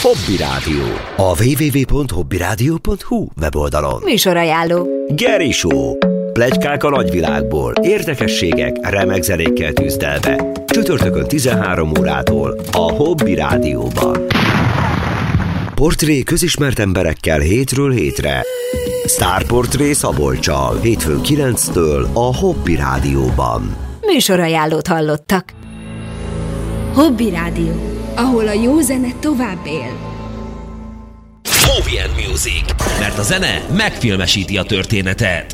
Hobby Rádió. A www.hobbyradio.hu weboldalon. Műsorajánló. Geri Show. Pletykák a nagyvilágból, érdekességek, remek zenékkel tűzdelve. Csütörtökön 13 órától a Hobby Rádióban. Portré közismert emberekkel hétről hétre. Sztárportré Szabolccsal, hétfőn 9-től a Hobby Rádióban. Műsorajánlót hallottak. Hobby Rádió, ahol a jó zene tovább él. Movie and Music, mert a zene megfilmesíti a történetet.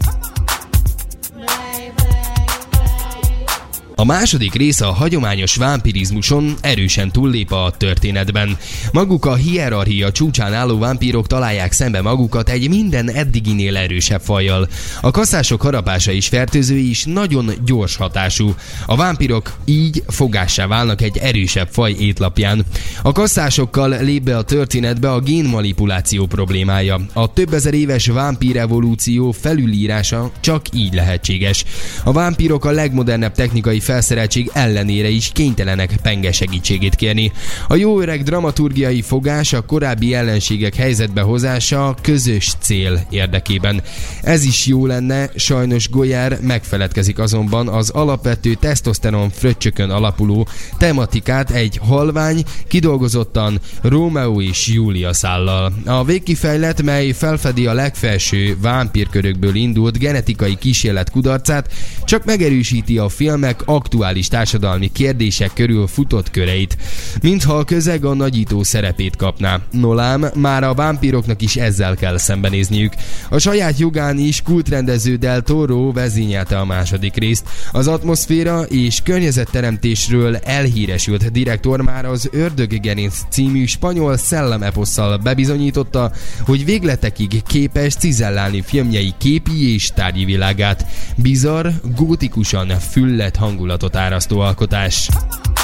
A második része a hagyományos vámpirizmuson erősen túllép a történetben. Maguk a hierarchia csúcsán álló vámpírok találják szembe magukat egy minden eddiginél erősebb fajjal. A kasszások harapása és fertőzői is nagyon gyors hatású. A vámpírok így fogássá válnak egy erősebb faj étlapján. A kasszásokkal lép be a történetbe a génmanipuláció problémája. A több ezer éves vámpír evolúció felülírása csak így lehetséges. A vámpírok a legmodernebb technikai felszereltség ellenére is kénytelenek penge segítségét kérni. A jó öreg dramaturgiai fogás, a korábbi ellenségek helyzetbe hozása közös cél érdekében. Ez is jó lenne, sajnos Goyer megfeledkezik azonban az alapvető tesztoszteron fröccsökön alapuló tematikát egy halvány, kidolgozottan Rómeó és Júlia szállal. A végkifejlet, mely felfedi a legfelső vámpírkörökből indult genetikai kísérlet kudarcát, csak megerősíti a filmek aktuális társadalmi kérdések körül futott köreit, mintha a közeg a nagyító szerepét kapná. Nolám, már a vámpíroknak is ezzel kell szembenézniük. A saját jogán is kultrendező Del Toro vezényelte a második részt. Az atmoszféra és környezetteremtésről elhíresült direktor már az Ördöggerinc című spanyol szellemeposszal bebizonyította, hogy végletekig képes cizellálni filmjei képi és tárgyi világát. Bizarr, gótikusan füllett hangulatot árasztó alkotás.